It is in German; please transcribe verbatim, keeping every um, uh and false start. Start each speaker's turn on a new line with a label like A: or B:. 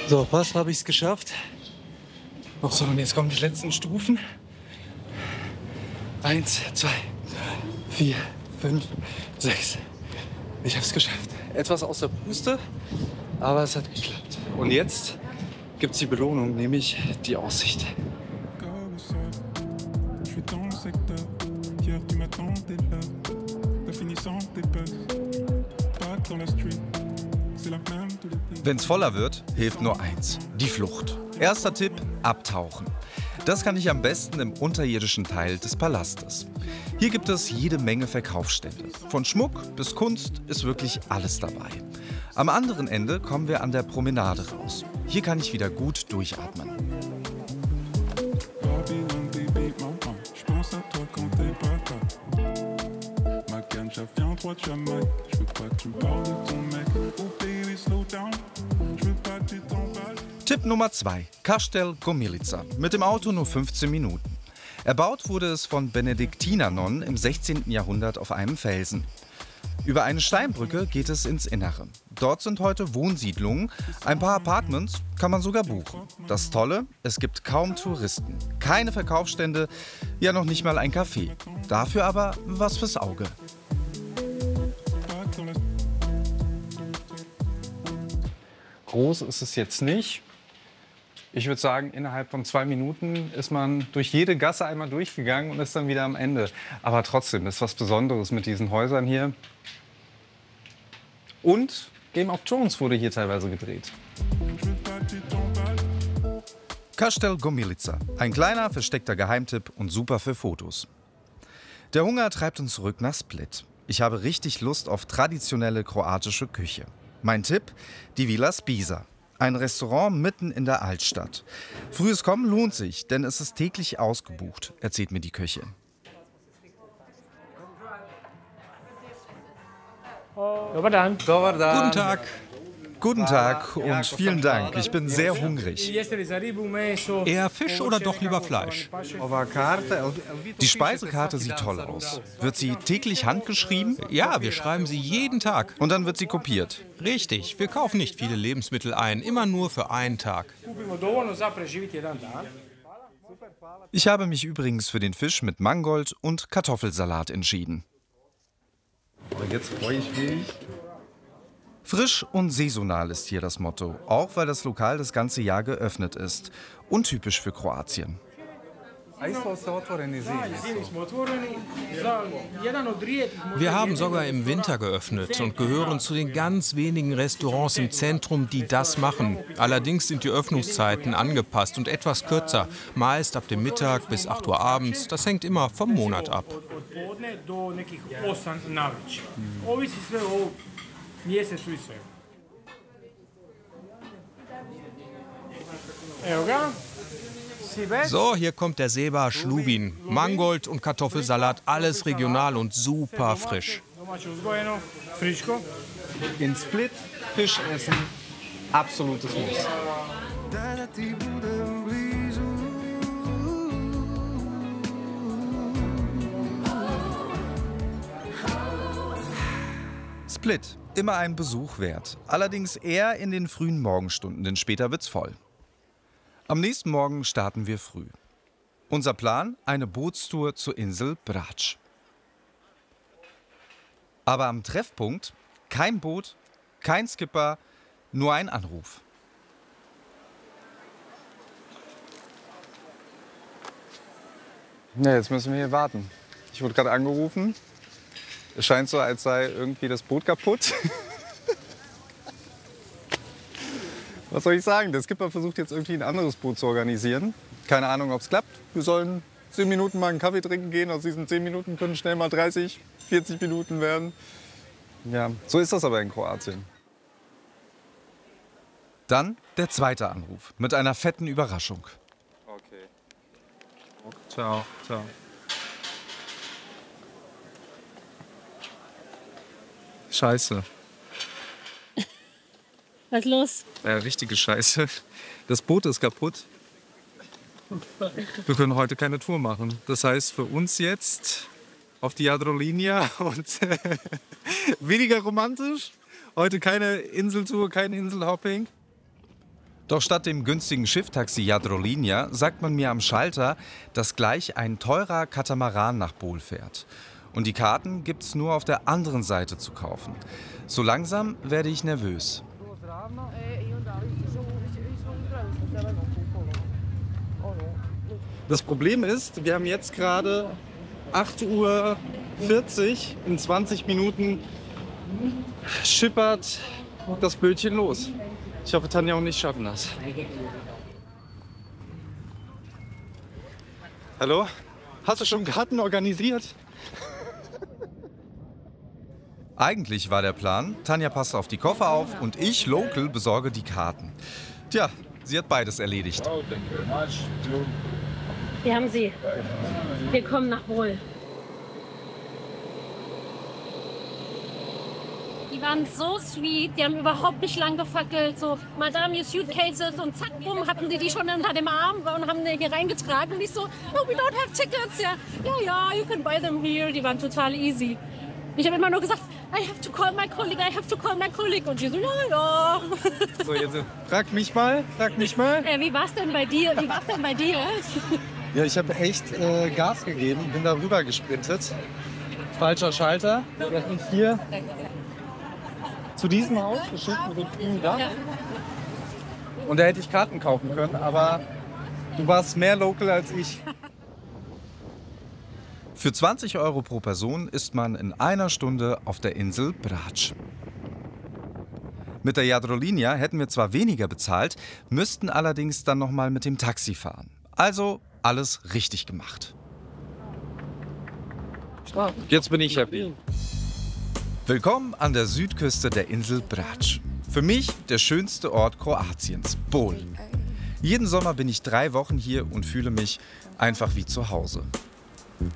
A: So, fast habe ich es geschafft. Noch so, und jetzt kommen die letzten Stufen. Eins, zwei, vier, fünf, sechs. Ich habe es geschafft. Etwas aus der Puste, aber es hat geklappt. Und jetzt gibt es die Belohnung, nämlich die Aussicht.
B: Wenn's voller wird, hilft nur eins: die Flucht. Erster Tipp: abtauchen. Das kann ich am besten im unterirdischen Teil des Palastes. Hier gibt es jede Menge Verkaufsstände. Von Schmuck bis Kunst ist wirklich alles dabei. Am anderen Ende kommen wir an der Promenade raus. Hier kann ich wieder gut durchatmen. Tipp Nummer zwei: Kastel Gomilica. Mit dem Auto nur fünfzehn Minuten. Erbaut wurde es von Benediktinernonnen im sechzehnten Jahrhundert auf einem Felsen. Über eine Steinbrücke geht es ins Innere. Dort sind heute Wohnsiedlungen. Ein paar Apartments kann man sogar buchen. Das Tolle: es gibt kaum Touristen. Keine Verkaufsstände, ja noch nicht mal ein Café. Dafür aber was fürs Auge.
A: Groß ist es jetzt nicht. Ich würde sagen, innerhalb von zwei Minuten ist man durch jede Gasse einmal durchgegangen und ist dann wieder am Ende. Aber trotzdem, das ist was Besonderes mit diesen Häusern hier. Und Game of Thrones wurde hier teilweise gedreht.
B: Kastel Gomilica. Ein kleiner, versteckter Geheimtipp und super für Fotos. Der Hunger treibt uns zurück nach Split. Ich habe richtig Lust auf traditionelle kroatische Küche. Mein Tipp: die Villa Spisa. Ein Restaurant mitten in der Altstadt. Frühes Kommen lohnt sich, denn es ist täglich ausgebucht, erzählt mir die Köchin.
C: Guten Tag.
B: Guten Tag und vielen Dank. Ich bin sehr hungrig.
C: Eher Fisch oder doch lieber Fleisch?
B: Die Speisekarte sieht toll aus. Wird sie täglich handgeschrieben?
C: Ja, wir schreiben sie jeden Tag.
B: Und dann wird sie kopiert.
C: Richtig, wir kaufen nicht viele Lebensmittel ein, immer nur für einen Tag.
B: Ich habe mich übrigens für den Fisch mit Mangold und Kartoffelsalat entschieden.
A: Und jetzt freue ich mich.
B: Frisch und saisonal ist hier das Motto, auch weil das Lokal das ganze Jahr geöffnet ist. Untypisch für Kroatien.
C: Wir haben sogar im Winter geöffnet und gehören zu den ganz wenigen Restaurants im Zentrum, die das machen. Allerdings sind die Öffnungszeiten angepasst und etwas kürzer, meist ab dem Mittag bis acht Uhr abends. Das hängt immer vom Monat ab. So, hier kommt der Seba Schlubin. Mangold und Kartoffelsalat, alles regional und super frisch.
A: In Split Fisch essen, absolutes Muss.
B: Split, immer ein Besuch wert. Allerdings eher in den frühen Morgenstunden, denn später wird's voll. Am nächsten Morgen starten wir früh. Unser Plan: eine Bootstour zur Insel Brač. Aber am Treffpunkt kein Boot, kein Skipper, nur ein Anruf.
A: Ja, jetzt müssen wir hier warten. Ich wurde gerade angerufen. Es scheint so, als sei irgendwie das Boot kaputt. Was soll ich sagen? Der Skipper versucht jetzt irgendwie ein anderes Boot zu organisieren. Keine Ahnung, ob es klappt. Wir sollen zehn Minuten mal einen Kaffee trinken gehen. Aus diesen zehn Minuten können schnell mal dreißig, vierzig Minuten werden. Ja, so ist das aber in Kroatien.
B: Dann der zweite Anruf mit einer fetten Überraschung.
A: Okay. Ciao, ciao. Scheiße.
D: Was ist los?
A: Ja, richtige Scheiße. Das Boot ist kaputt. Wir können heute keine Tour machen. Das heißt für uns jetzt auf die Jadrolinia und weniger romantisch. Heute keine Inseltour, kein Inselhopping.
B: Doch statt dem günstigen Schifftaxi Jadrolinja sagt man mir am Schalter, dass gleich ein teurer Katamaran nach Bol fährt. Und die Karten gibt's nur auf der anderen Seite zu kaufen. So langsam werde ich nervös.
A: Das Problem ist, wir haben jetzt gerade acht Uhr vierzig. In zwanzig Minuten schippert das Bötchen los. Ich hoffe, Tanja und ich schaffen das. Hallo? Hast du schon Karten organisiert?
B: Eigentlich war der Plan, Tanja passt auf die Koffer auf und ich, Local, besorge die Karten. Tja, sie hat beides erledigt.
D: Wir haben sie. Wir kommen nach Bol. Die waren so sweet, die haben überhaupt nicht lang gefackelt. So, Madame, your suitcases und zack, bumm, hatten die die schon unter dem Arm und haben die hier reingetragen. Und ich so, oh, we don't have tickets. Ja, ja, ja, you can buy them here. Die waren total easy. Ich habe immer nur gesagt, I have to call my colleague, I have to call my colleague. Und die so, ja, ja.
A: So, jetzt frag mich mal, frag mich mal.
D: Äh, wie war's denn bei dir? Wie war's denn bei dir?
A: Ja, ich habe echt äh, Gas gegeben, bin da rüber gesprintet. Falscher Schalter. Wir sind hier zu diesem Haus geschickt mit dem grünen Dach.
D: Ja.
A: Und da hätte ich Karten kaufen können, aber du warst mehr local als ich.
B: Für zwanzig Euro pro Person ist man in einer Stunde auf der Insel Brač. Mit der Jadrolinja hätten wir zwar weniger bezahlt, müssten allerdings dann noch mal mit dem Taxi fahren. Also alles richtig gemacht.
A: Jetzt bin ich happy.
B: Willkommen an der Südküste der Insel Brač. Für mich der schönste Ort Kroatiens, Bol. Jeden Sommer bin ich drei Wochen hier und fühle mich einfach wie zu Hause.